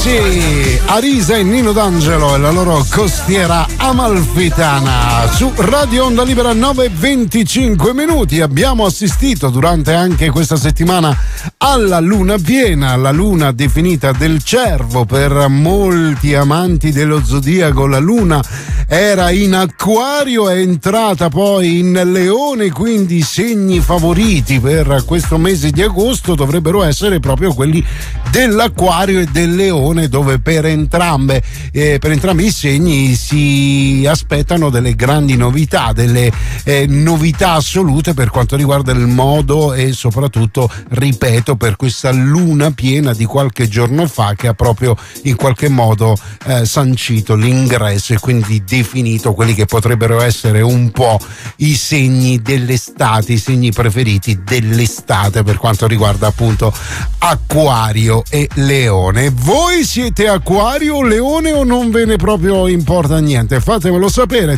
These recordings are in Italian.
Sì, Arisa e Nino D'Angelo e la loro costiera amalfitana su Radio Onda Libera 9:25. Abbiamo assistito durante anche questa settimana alla luna piena, la luna definita del cervo per molti amanti dello zodiaco. La luna era in Acquario, è entrata poi in Leone, quindi i segni favoriti per questo mese di agosto dovrebbero essere proprio quelli dell'Acquario e del Leone, dove per entrambi i segni si aspettano delle grandi novità, delle novità assolute per quanto riguarda il modo e soprattutto, ripeto, per questa luna piena di qualche giorno fa che ha proprio in qualche modo sancito l'ingresso e quindi definito quelli che potrebbero essere un po' i segni dell'estate, i segni preferiti dell'estate per quanto riguarda appunto Acquario e Leone. Voi siete Acquario o Leone o non ve ne proprio importa niente? Fatemelo sapere,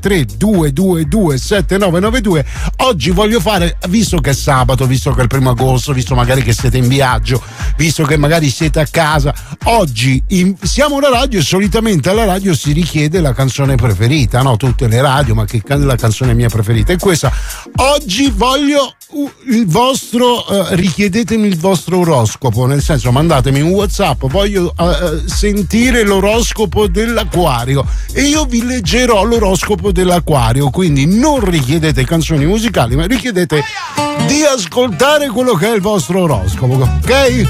333-222-7992. Oggi voglio fare, visto che è sabato, visto che è il 1 agosto, visto magari che siete in viaggio, visto che magari siete a casa, oggi siamo una radio e solitamente alla radio si richiede la canzone preferita, no? Tutte le radio, ma che la canzone mia preferita è questa. Oggi voglio il vostro, richiedetemi il vostro oroscopo, nel senso mandatemi un WhatsApp, voglio sentire l'oroscopo dell'Acquario e io vi leggerò l'oroscopo dell'Acquario, quindi non richiedete canzoni musicali ma richiedete di ascoltare quello che è il vostro oroscopo, ok?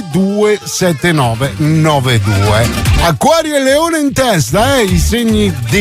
333-222-7992. Acquario e Leone in testa, i segni